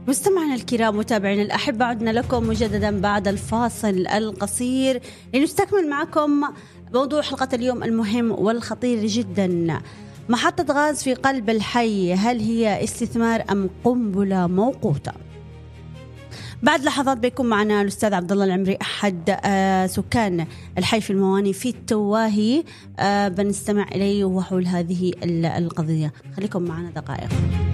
مستمعينا الكرام متابعينا الأحبة، عدنا لكم مجددا بعد الفاصل القصير لنستكمل معكم موضوع حلقة اليوم المهم والخطير جدا. محطة غاز في قلب الحي، هل هي استثمار أم قنبلة موقوتة؟ بعد لحظات بيكون معنا الأستاذ عبد الله العمري أحد سكان الحي في المواني في التواهي، بنستمع إليه وحول هذه القضية. خليكم معنا دقائق.